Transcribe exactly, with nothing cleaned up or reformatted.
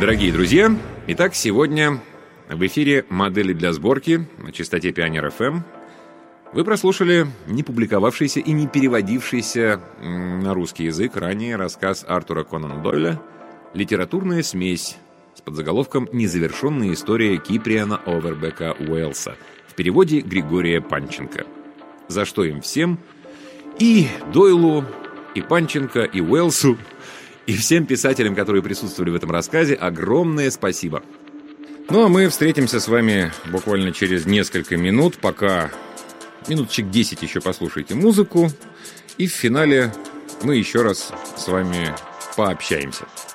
Дорогие друзья, итак, сегодня в эфире «Модели для сборки» на частоте Пионер эф эм. Вы прослушали не публиковавшийся и не переводившийся на русский язык ранее рассказ Артура Конан Дойля «Литературная смесь» с подзаголовком «Незавершенная история Киприана Овербека Уэллса» в переводе Григория Панченко. За что им всем, и Дойлу, и Панченко, и Уэллсу, и всем писателям, которые присутствовали в этом рассказе, огромное спасибо. Ну а мы встретимся с вами буквально через несколько минут, пока минуточек десять еще послушайте музыку, и в финале мы еще раз с вами пообщаемся.